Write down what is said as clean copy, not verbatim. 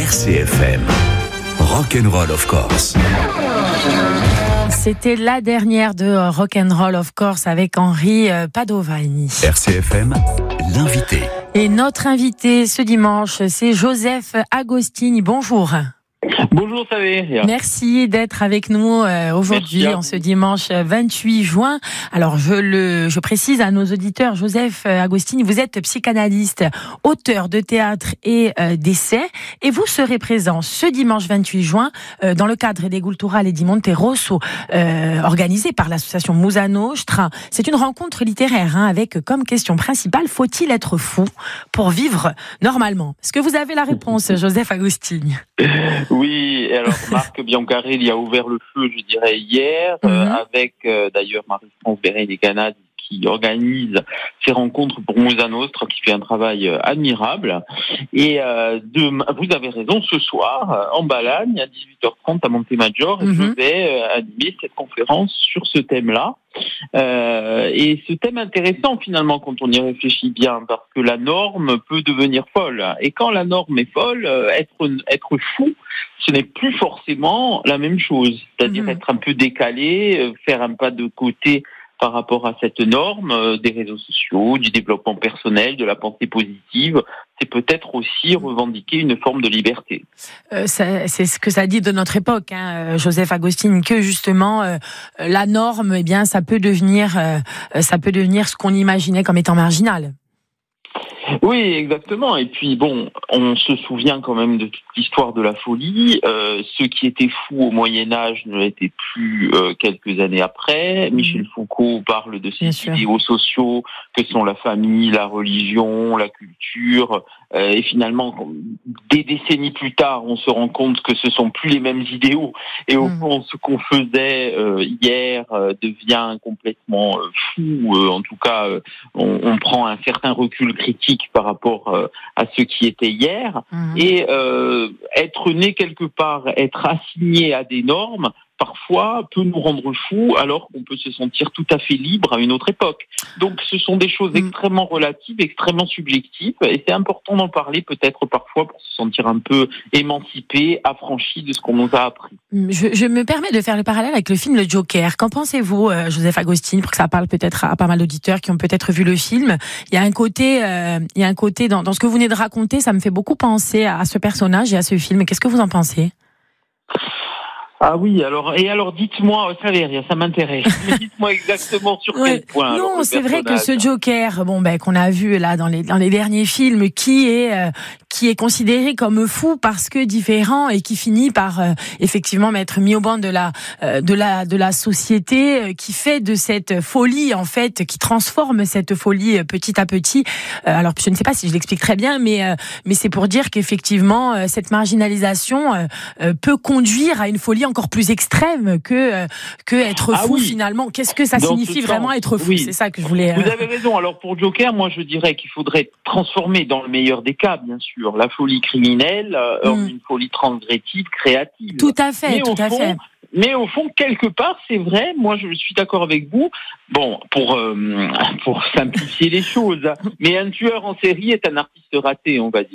RCFM. Rock'n'Roll of course. C'était la dernière de Rock'n'Roll of course avec Henri Padovani. RCFM, l'invité. Et notre invité ce dimanche, c'est Joseph Agostini. Bonjour. Bonjour Xavier. Merci d'être avec nous aujourd'hui, en ce dimanche 28 juin. Alors je précise à nos auditeurs, Joseph Agostini, vous êtes psychanalyste, auteur de théâtre et d'essais, et vous serez présent ce dimanche 28 juin dans le cadre des Culturali di Monterosso, organisé par l'association Musa Nostra. C'est une rencontre littéraire avec comme question principale: faut-il être fou pour vivre normalement? Est-ce que vous avez la réponse, Joseph Agostini? Oui, alors Marc Biancarelli a ouvert le feu, je dirais, hier, avec d'ailleurs Marie-France Béret-Canade qui organise ces rencontres pour Musa Nostra, qui fait un travail admirable. Et vous avez raison, ce soir, en Balagne, à 18h30 à Montemaggiore, je vais animer cette conférence sur ce thème-là. Et ce thème intéressant finalement quand on y réfléchit bien, parce que la norme peut devenir folle. Et quand la norme est folle, être fou, ce n'est plus forcément la même chose. C'est-à-dire être un peu décalé, faire un pas de côté par rapport à cette norme des réseaux sociaux, du développement personnel, de la pensée positive. C'est peut-être aussi revendiquer une forme de liberté. C'est ce que ça dit de notre époque, Joseph Agostini, que justement la norme, eh bien, ça peut devenir ce qu'on imaginait comme étant marginal. Oui, exactement. Et puis bon, on se souvient quand même de toute l'histoire de la folie. Ceux qui étaient fous au Moyen-Âge ne l'étaient plus quelques années après. Michel Foucault parle de ces idéaux sociaux que sont la famille, la religion, la culture. Et finalement, des décennies plus tard, on se rend compte que ce sont plus les mêmes idéaux. Et au fond, ce qu'on faisait hier devient complètement fou. En tout cas, on prend un certain recul critique par rapport à ce qui était hier. Et être né quelque part, être assigné à des normes, parfois peut nous rendre fous alors qu'on peut se sentir tout à fait libre à une autre époque. Donc ce sont des choses extrêmement relatives, extrêmement subjectives, et c'est important d'en parler peut-être parfois pour se sentir un peu émancipé, affranchi de ce qu'on nous a appris. Je me permets de faire le parallèle avec le film Le Joker. Qu'en pensez-vous, Joseph Agostini, pour que ça parle peut-être à pas mal d'auditeurs qui ont peut-être vu le film? Il y a un côté dans ce que vous venez de raconter, ça me fait beaucoup penser à ce personnage et à ce film. Qu'est-ce que vous en pensez? Ah oui, alors dites-moi, ça m'intéresse. Mais dites-moi exactement sur quel point. Non, c'est vrai que ce Joker, qu'on a vu là dans les derniers films, qui est considéré comme fou parce que différent et qui finit par effectivement être mis au banc de la société, qui fait de cette folie en fait, qui transforme cette folie petit à petit. Alors je ne sais pas si je l'explique très bien, mais c'est pour dire qu'effectivement cette marginalisation peut conduire à une folie encore plus extrême que être fou finalement. Qu'est-ce que ça signifie vraiment être fou? C'est ça que je voulais. Vous avez raison. Alors pour Joker, moi je dirais qu'il faudrait transformer, dans le meilleur des cas, bien sûr, la folie criminelle en une folie transgressive, créative. Tout à fait, fait. Mais au fond, quelque part, c'est vrai, moi je suis d'accord avec vous, pour simplifier les choses, mais un tueur en série est un artiste raté, on va dire.